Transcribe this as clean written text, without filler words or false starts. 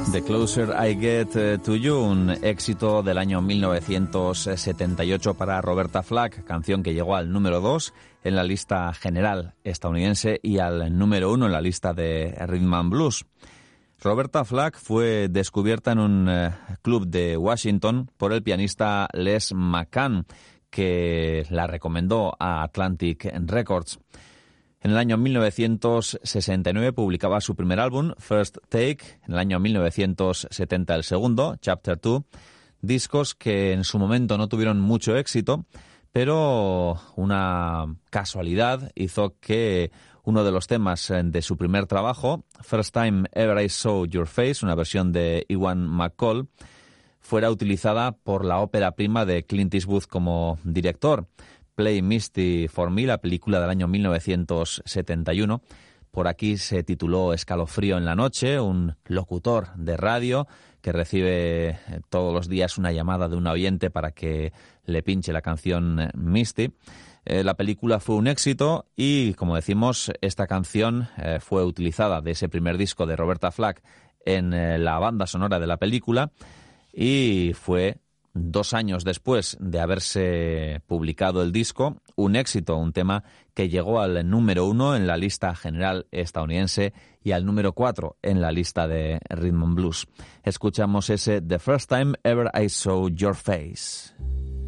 The Closer I Get to You, un éxito del año 1978 para Roberta Flack, canción que llegó al número 2 en la lista general estadounidense y al número 1 en la lista de Rhythm and Blues. Roberta Flack fue descubierta en un club de Washington por el pianista Les McCann, que la recomendó a Atlantic Records. En el año 1969 publicaba su primer álbum, First Take. En el año 1970 el segundo, Chapter 2. Discos que en su momento no tuvieron mucho éxito, pero una casualidad hizo que uno de los temas de su primer trabajo, First Time Ever I Saw Your Face, una versión de Ewan McCall, fuera utilizada por la ópera prima de Clint Eastwood como director. Play Misty for Me, la película del año 1971. Por aquí se tituló Escalofrío en la noche, un locutor de radio que recibe todos los días una llamada de un oyente para que le pinche la canción Misty. La película fue un éxito y, como decimos, esta canción fue utilizada de ese primer disco de Roberta Flack en la banda sonora de la película y fue 2 años después de haberse publicado el disco, un éxito, un tema que llegó al número 1 en la lista general estadounidense y al número 4 en la lista de Rhythm and Blues. Escuchamos ese The First Time Ever I Saw Your Face.